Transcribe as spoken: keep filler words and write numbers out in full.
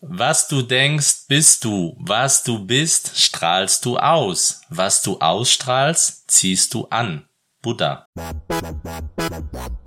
Was du denkst, bist du. Was du bist, strahlst du aus. Was du ausstrahlst, ziehst du an. Buddha.